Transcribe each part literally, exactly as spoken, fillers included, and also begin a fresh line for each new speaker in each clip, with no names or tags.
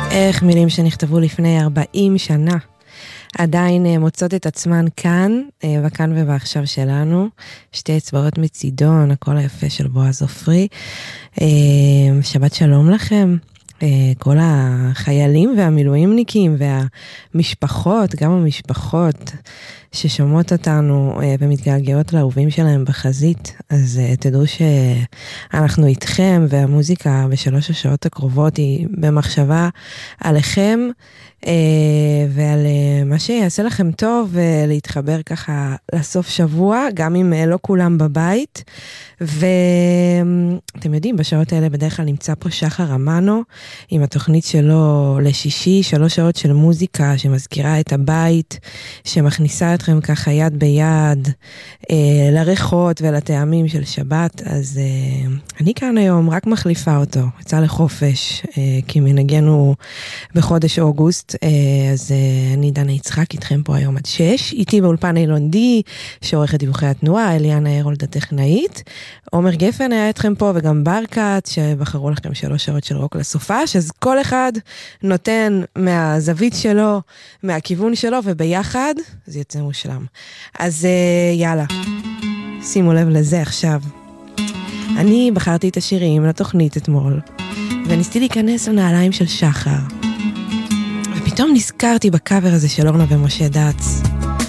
איך מילים שנכתבו לפני ארבעים שנה עדיין מוצאות את עצמן כאן, וכאן ובעכשיו שלנו. שתי אצבעות מצידון, הקול היפה של בועז עופרי. שבת שלום לכם, כל החיילים והמילואימניקים והמשפחות, גם המשפחות ששומעות אותנו ומתגעגעות לאהובים שלהם בחזית. אז תדעו שאנחנו איתכם, והמוזיקה בשלוש השעות הקרובות היא במחשבה עליכם ועל מה שיעשה לכם טוב להתחבר ככה לסוף שבוע, גם אם לא כולם בבית. ואתם יודעים, בשעות האלה בדרך כלל נמצא פה שחר אמנו עם התוכנית שלו לשישי, שלוש שעות של מוזיקה שמזכירה את הבית, שמכניסה אתכם ככה יד ביד אה, לריחות ולטעמים של שבת. אז אה, אני כאן היום רק מחליפה אותו, יצא לחופש, אה, כי מנגנו בחודש אוגוסט. אה, אז אה, אני דנה יצחק איתכם פה היום עד שש, איתי באולפן אילון די שעורכת דיווחי התנועה, אליאנה הרולד הטכנאית, עומר גפן היה איתכם פה, וגם ברקת שבחרו לכם שלוש שעות של רוק לסופש. אז כל אחד נותן מהזווית שלו, מהכיוון שלו, וביחד זה יוצא מושלם. אז יאללה, שימו לב לזה עכשיו. אני בחרתי את השירים לתוכנית אתמול, וניסיתי להיכנס לנעליים של שחר, ופתאום נזכרתי בקאבר הזה של אורנה ומשה דץ.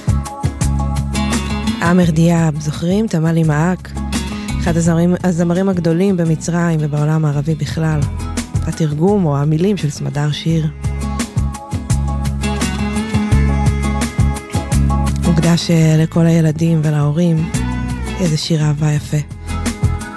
אמר דיאב, זוכרים? תמלי מעק, אחד הזמרים, הזמרים הגדולים במצרים ובעולם הערבי בכלל. התרגום או המילים של סמדר שיר. מוקדש לכל הילדים ולהורים. איזה שיר אהבה יפה.